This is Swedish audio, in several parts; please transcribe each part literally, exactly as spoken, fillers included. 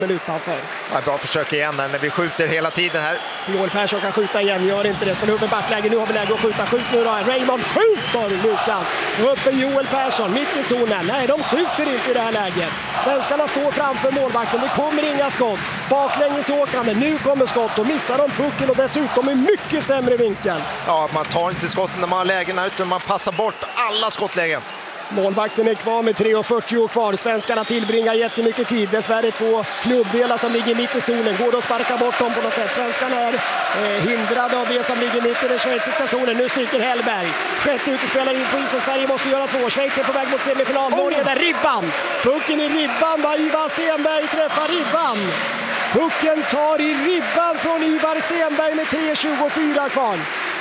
utanför. Ja, bra försök igen här när vi skjuter hela tiden här. Joel Persson kan skjuta igen, gör inte det. Spelar upp i backläge, nu har vi läge att skjuta. Skjut nu då, Raymond skjuter Lukas. Upp för Joel Persson, mitt i zonen. Nej, de skjuter inte i det här läget. Svenskarna står framför målvakten, det kommer inga skott. Baklänges åkande, nu kommer skott och missar de pucken och dessutom i mycket sämre vinkel. Ja, man tar inte skotten när man har lägena utan man passar bort alla skottlägen. Målvakten är kvar med tre fyrtio kvar. Svenskarna tillbringar jättemycket tid. Dessvärre två klubbdelar som ligger mitt i zonen. Går det att sparka bort dem på något sätt? Svenskarna är eh, hindrade av det som ligger mitt i den schweiziska zonen. Nu sticker Hellberg. Sjätte utespelare in på isen. Sverige måste göra två. Schweiz är på väg mot semifinal. Norge där ribban. Pucken i ribban. Var Ivar Stenberg träffar ribban. Pucken tar i ribban från Ivar Stenberg med tre tjugofyra kvar.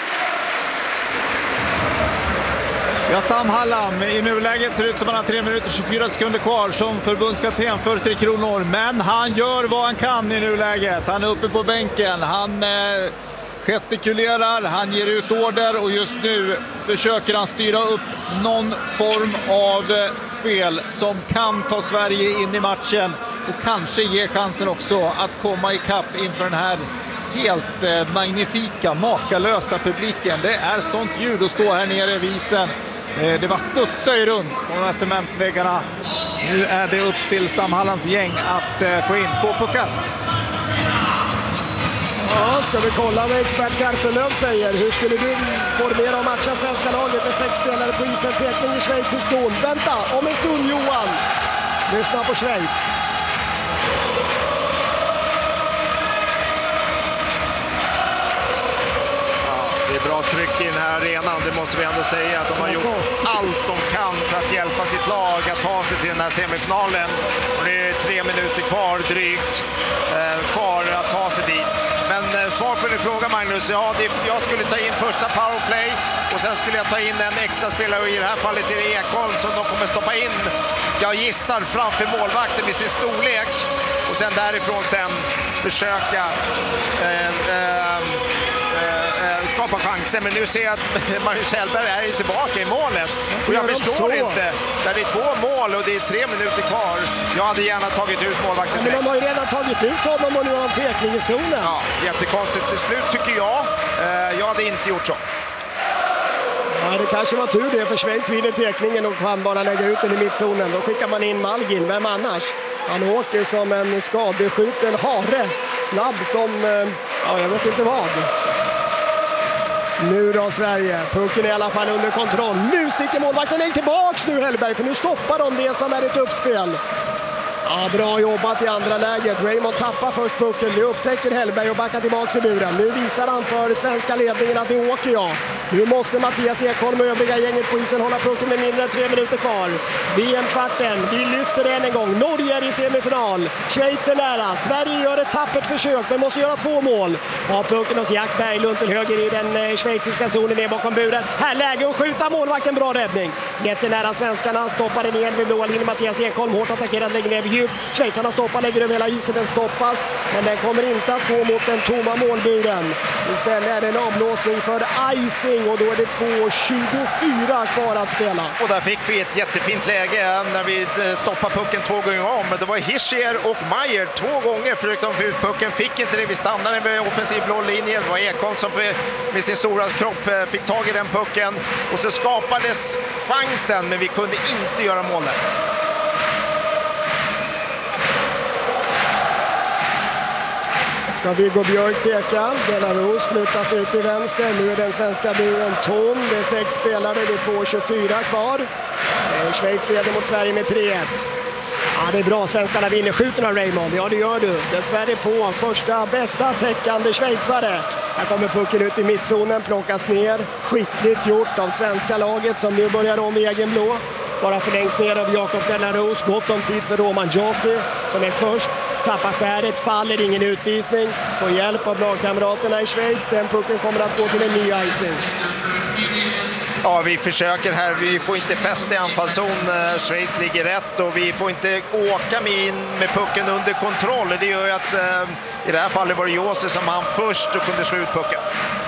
Ja, Sam Hallam i nuläget ser ut som att han har tre minuter tjugofyra sekunder kvar som förbundskapten för Tre Kronor. Men han gör vad han kan i nuläget. Han är uppe på bänken. Han eh, gestikulerar, han ger ut order och just nu försöker han styra upp någon form av eh, spel som kan ta Sverige in i matchen och kanske ge chansen också att komma i kapp inför den här helt eh, magnifika, makalösa publiken. Det är sånt ljud att stå här nere vid isen. Det var studsar ju runt på de här cementväggarna. Nu är det upp till Sam Hallands gäng att eh, få in två puckar. Ja, ska vi kolla vad expert Garpenlöv säger. Hur skulle du formera och matcha svenska laget med sex spelare på isen? Tekning i Schweiz i skon. Vänta, om en stund Johan. Lyssna på Schweiz. Bra tryck i den här arenan, det måste vi ändå säga att de har gjort allt de kan för att hjälpa sitt lag att ta sig till den här semifinalen. Och det är tre minuter kvar drygt eh, kvar att ta sig dit. Men eh, svar på din fråga Magnus, ja, det, jag skulle ta in första powerplay och sen skulle jag ta in en extra spelare och i det här fallet är det Ekholm som de kommer stoppa in, jag gissar, framför målvakten med sin storlek och sen därifrån sen försöka eh, eh, eh, skapa chanser. Men nu ser jag att Magnus Hellberg är ju tillbaka i målet och jag förstår inte, där det är två mål och det är tre minuter kvar. Jag hade gärna tagit ut målvakten. Men de har ju redan tagit ut honom och nu har en tekning i zonen. Ja, jättekonstigt beslut tycker jag. Jag hade inte gjort så. Ja, det kanske var tur det, för Schweiz vinner tekningen och kan bara lägga ut den i mittzonen. Då skickar man in Malgin, vem annars? Han åker som en skadeskjuten hare, snabb som, ja, jag vet inte vad. Nu då Sverige, pucken är i alla fall under kontroll. Nu sticker målvakten nej tillbaks nu Hellberg, för nu stoppar de det som är ett uppspel. Ja, bra jobbat i andra läget. Raymond tappar först pucken. Nu upptäcker Hellberg och backar tillbaka i buren. Nu visar han för svenska ledningen att nu åker jag. Nu måste Mattias Ekholm och övriga gänget på isen hålla pucken med mindre än tre minuter kvar. V M-kvarten. Vi lyfter en en gång. Norge är i semifinal. Schweiz är nära. Sverige gör ett tappert försök men måste göra två mål. Har pucken hos Jack Berglund till höger i den schweiziska zonen ner bakom buren. Här läge att skjuta målvakten. Bra räddning. Jättenära svenskarna. Stoppar den igen vid blåa linjen. Mattias Ekholm hårt attackerad, lägger ner vid djup. Schweizarna stoppar, lägger över hela isen. Den stoppas. Men den kommer inte att gå mot den tomma målburen. Istället är det en avblåsning för icing. Och då är det två tjugofyra kvar att spela. Och där fick vi ett jättefint läge när vi stoppade pucken två gånger om. Det var Hischier och Meyer två gånger försökte de få ut pucken. Fick inte det. Vi stannade med offensiv blå linje. Det var Ekholm som med sin stora kropp fick tag i den pucken. Och så skapades chansen, men vi kunde inte göra mål där. Ska Viggo Björk teka. Belarus flyttas ut till vänster. Nu är den svenska buren tom. Det är sex spelare. Det är två tjugofyra kvar. Schweiz leder mot Sverige med tre ett. Ja, det är bra. Svenskarna vinner. Skjuten av Raymond. Ja, det gör du. Dessvärre på första bästa täckande schweizare. Här kommer pucken ut i mittzonen. Plockas ner. Skickligt gjort av svenska laget som nu börjar om i egen blå. Bara förlängs ner av Jakob Belarus. Gott om tid för Roman Josi som är först. Tappar skäret, faller, ingen utvisning. Får hjälp av lagkamraterna i Schweiz. Den pucken kommer att gå till en ny icing. Ja, vi försöker här. Vi får inte fästa i anfallszon. Schweiz ligger rätt och vi får inte åka med in med pucken under kontroll. Det gör ju att eh, i det här fallet var det Josi som han först och kunde slå ut pucken.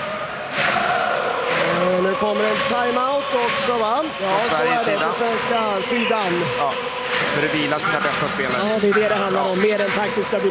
Eh, nu kommer en timeout också, va? Ja, på Sveriges så är det sida. på svenska sidan. Ja. för att vila sina bästa spelare. Ja, det är det det handlar om. Mer än taktiska